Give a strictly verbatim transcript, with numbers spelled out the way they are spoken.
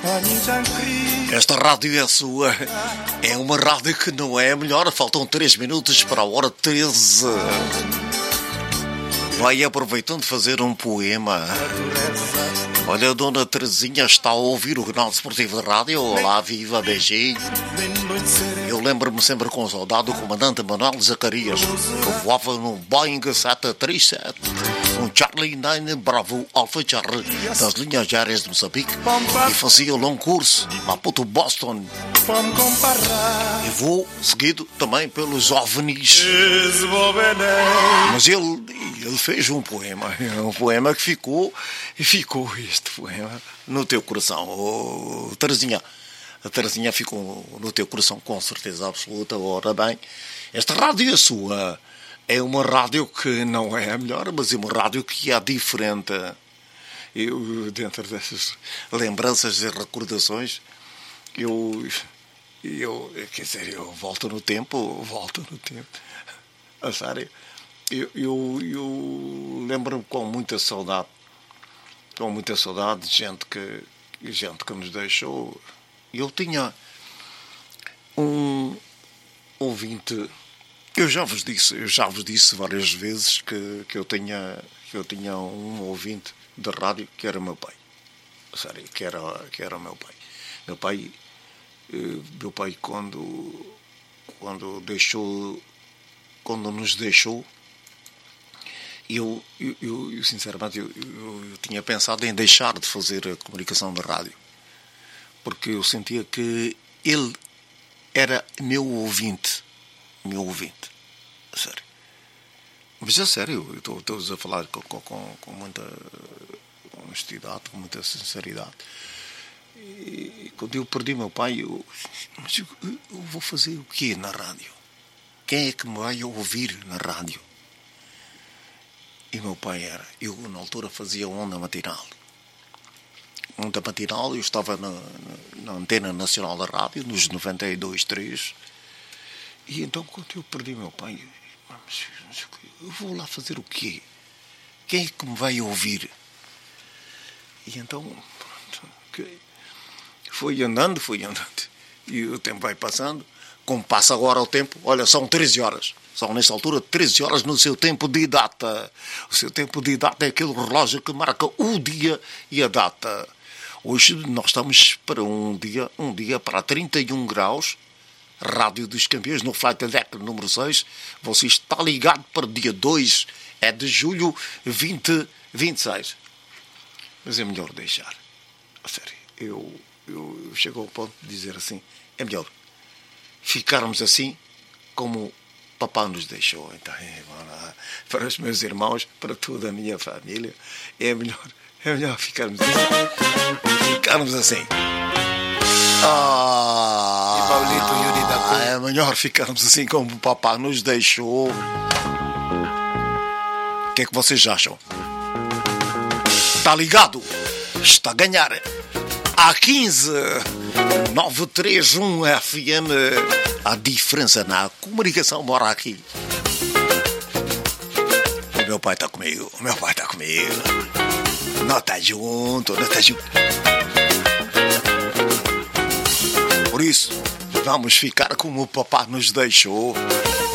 Esta rádio é sua. É uma rádio que não é a melhor. Faltam três minutos para a hora treze. Vai aproveitando de fazer um poema. Olha, a dona Terezinha está a ouvir o Jornal Desportivo de Rádio. Olá, viva, beijinho. Eu lembro-me sempre com saudade do comandante Manuel Zacarias, que voava num Boeing sete três sete, um Charlie nove Bravo Alpha Charlie das linhas aéreas de Moçambique, e fazia longo curso Maputo-Boston. E voo seguido também pelos OVNIs. Mas ele, ele fez um poema, um poema que ficou, e ficou este poema no teu coração, oh, Terezinha. A Terezinha ficou no teu coração com certeza absoluta. Ora bem, esta rádio é sua. É uma rádio que não é a melhor, mas é uma rádio que é diferente. Eu, dentro dessas lembranças e recordações, eu, eu, quer dizer, eu volto no tempo, volto no tempo. A sério, eu, eu, eu lembro-me com muita saudade, com muita saudade de gente que, gente que nos deixou. Eu tinha um ouvinte, eu já vos disse, eu já vos disse várias vezes que, que, eu, tinha, que eu tinha um ouvinte de rádio que era meu pai. Sério, que era, que era meu pai. Meu pai, meu pai quando, quando deixou, quando nos deixou, eu, eu, eu sinceramente, eu, eu, eu tinha pensado em deixar de fazer a comunicação de rádio. Porque eu sentia que ele era meu ouvinte. Meu ouvinte. Sério. Mas é sério, eu estou a falar com, com, com muita honestidade, com muita sinceridade. E quando eu perdi meu pai, eu, mas eu, eu vou fazer o quê na rádio? Quem é que me vai ouvir na rádio? E meu pai era, eu na altura fazia onda matinal. Onda matinal, eu estava na, na, na Antena Nacional da Rádio, nos noventa e dois ponto três, e então quando eu perdi meu pai, eu vou lá fazer o quê? Quem é que me vai ouvir? E então, pronto, foi andando, foi andando, e o tempo vai passando, como passa agora o tempo, olha, são treze horas. São, nesta altura, treze horas no seu tempo de data. O seu tempo de data é aquele relógio que marca o dia e a data. Hoje nós estamos para um dia, um dia para trinta e um graus, Rádio dos Campeões, no Flight Deck número seis. Você está ligado para dia dois, é de julho vinte vinte e seis. Mas é melhor deixar. A sério, eu, eu, eu chego ao ponto de dizer assim, é melhor ficarmos assim como papá nos deixou. Então, é, para os meus irmãos, para toda a minha família, é melhor, é melhor ficarmos assim. Ficarmos assim. Ah, é melhor ficarmos assim como o papá nos deixou. O que é que vocês acham? Está ligado? Está a ganhar. A quinze, nove três um F M. A diferença na comunicação mora aqui. O meu pai está comigo. O meu pai está comigo. Não está junto, não está junto. Por isso, vamos ficar como o papá nos deixou.